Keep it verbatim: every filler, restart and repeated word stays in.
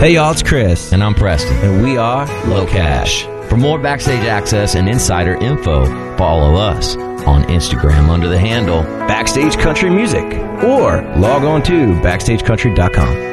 Hey y'all, it's Chris. And I'm Preston. And we are Low Cash. For more backstage access and insider info, follow us on Instagram under the handle Backstage Country Music, or log on to backstage country dot com.